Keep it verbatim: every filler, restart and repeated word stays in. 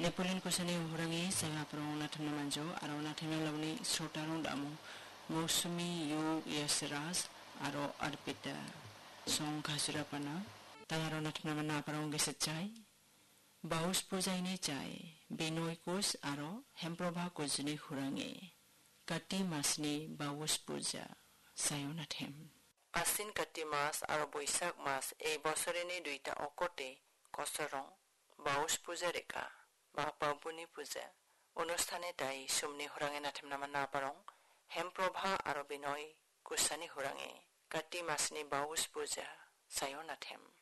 Nepoleon kusani hurangi saya prong nathana manjo aro nathana lawni srotarong damu Mosumi yu yasras aro arpita song khasura pana tayaro nathana mana prong gesachai baus pujaini chai benoi kos aro hemprobha kosni hurangi kati masni baus puja sayonathem Asin kati mas aro boisak mas ei bosoreni duita okote kosorong baus puja reka বা পাবনি পূজা অনুষ্ঠানে তাই সুমনি হুরাঙে নাথেমনামা না পারং হেমপ্রভা আর বিনয় কুসানি হুরাঙে কাটি মাসনি বাউস পূজা সায়ো নাথেম